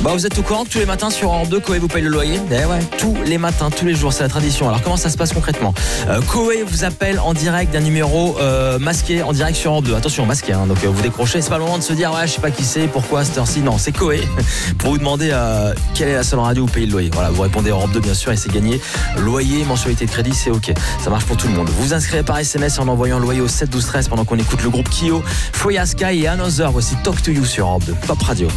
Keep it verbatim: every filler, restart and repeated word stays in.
Bah, vous êtes au courant que tous les matins sur Europe deux, Coé vous paye le loyer. Eh ouais, tous les matins, tous les jours, c'est la tradition. Alors comment ça se passe concrètement? euh, Coé vous appelle en direct d'un numéro euh, masqué, en direct sur Europe deux. Attention, masqué, hein, donc euh, vous décrochez. C'est pas le moment de se dire ouais, je sais pas qui c'est, pourquoi à cette heure-ci. Non, c'est Coé pour vous demander euh, quelle est la seule radio où vous payez le loyer. Voilà, vous répondez Europe deux bien sûr et c'est gagné. Loyer, mensualité de crédit, c'est ok. Ça marche pour tout le monde. Vous vous inscrivez par S M S en envoyant loyer au sept douze treize pendant qu'on écoute le groupe Kyo, Foya Sky et Another. Voici Talk to You sur Europe deux, Pop Radio.